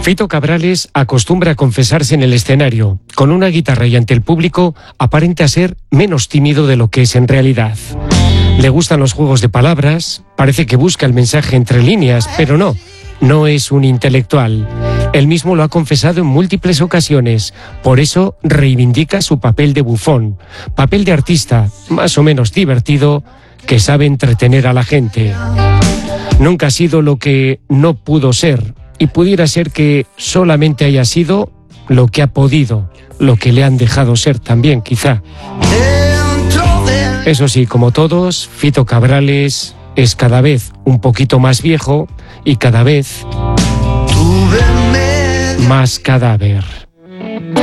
Fito Cabrales acostumbra a confesarse en el escenario. Con una guitarra y ante el público aparenta ser menos tímido de lo que es en realidad. Le gustan los juegos de palabras, parece que busca el mensaje entre líneas, pero no es un intelectual. Él mismo lo ha confesado en múltiples ocasiones, por eso reivindica su papel de bufón, papel de artista más o menos divertido que sabe entretener a la gente. Nunca ha sido lo que no pudo ser, y pudiera ser que solamente haya sido lo que ha podido, lo que le han dejado ser también, quizá. Eso sí, como todos, Fito Cabrales es cada vez un poquito más viejo y cada vez más cadáver.